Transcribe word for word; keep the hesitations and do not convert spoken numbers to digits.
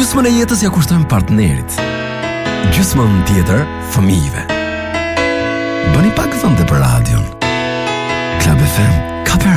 Gjysmën e jetës ja kushtojmë partnerit, gjysmën tjetër fëmijëve. Bëni pak vënde për radion. Klab F M